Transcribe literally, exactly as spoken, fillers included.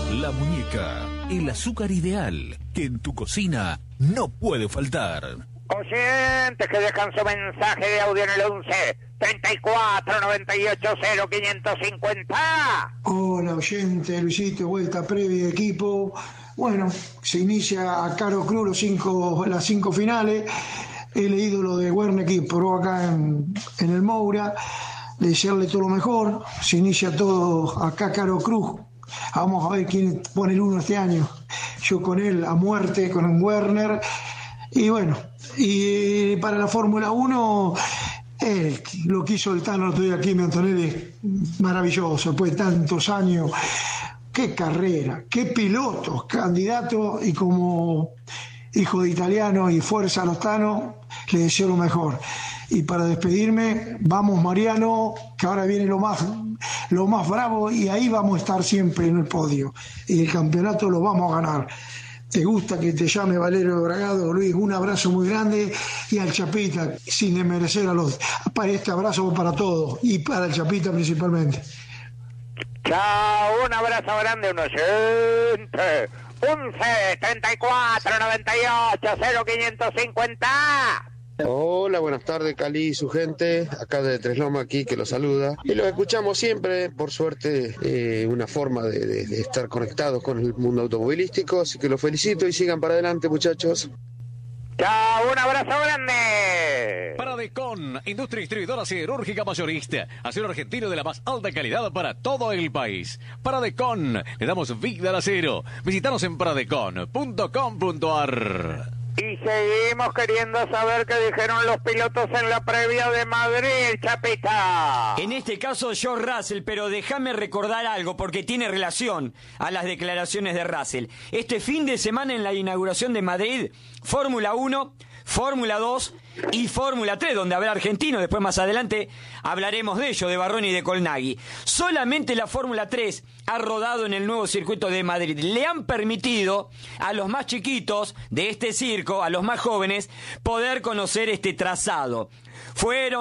La Muñeca, el azúcar ideal que en tu cocina no puede faltar. Oyentes que dejan su mensaje de audio en el once treinta y cuatro noventa y ocho cero quinientos cincuenta. Hola oyente, Luisito, vuelta previa de equipo. Bueno, se inicia a Caro Cruz los cinco, las cinco finales. El ídolo de Wernicke por acá en, en el Moura. Desearle todo lo mejor. Se inicia todo acá Caro Cruz. Vamos a ver quién pone el uno este año. Yo con él a muerte, con un Werner. Y bueno, y para la Fórmula uno, eh, lo que hizo el Tano otro día aquí, mi Antonelli, maravilloso, después de tantos años. Qué carrera, qué pilotos, candidato, y como hijo de italiano y fuerza a los Tano, le deseo lo mejor. Y para despedirme, vamos Mariano, que ahora viene lo más, lo más bravo, y ahí vamos a estar siempre en el podio. Y el campeonato lo vamos a ganar. ¿Te gusta que te llame Valerio Bragado? Luis, un abrazo muy grande, y al Chapita, sin desmerecer a los... Para este abrazo para todos, y para el Chapita principalmente. Chao, un abrazo grande, un oyente. once treinta y cuatro noventa y ocho cero quinientos cincuenta. Hola, buenas tardes, Cali y su gente, acá de Tres Lomas, aquí que los saluda. Y los escuchamos siempre, por suerte, eh, una forma de, de, de estar conectados con el mundo automovilístico, así que los felicito y sigan para adelante, muchachos. Chao, un abrazo grande. Paradecon, industria distribuidora siderúrgica mayorista. Acero argentino de la más alta calidad para todo el país. Paradecon, le damos vida al acero. Visítanos en paradecon punto com punto a r. Y seguimos queriendo saber qué dijeron los pilotos en la previa de Madrid, Chapita. En este caso, George Russell, pero déjame recordar algo porque tiene relación a las declaraciones de Russell. Este fin de semana en la inauguración de Madrid, Fórmula uno, Fórmula dos y Fórmula tres, donde habrá argentinos. Después más adelante hablaremos de ello, de Barroni y de Colnaghi. Solamente la Fórmula tres ha rodado en el nuevo circuito de Madrid. Le han permitido a los más chiquitos de este circo, a los más jóvenes, poder conocer este trazado. Fueron